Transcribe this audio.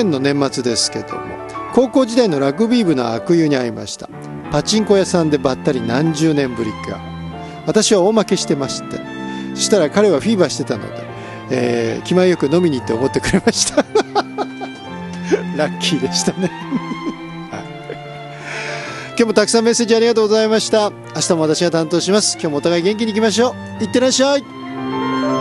年の年末ですけども、高校時代のラグビー部の悪友に会いました。パチンコ屋さんでばったり何十年ぶりか。私は大負けしてまして、そしたら彼はフィーバーしてたので、気前よく飲みに行って思ってくれましたラッキーでしたね今日もたくさんメッセージありがとうございました。明日も私が担当します。今日もお互い元気にいきましょう。いってらっしゃい。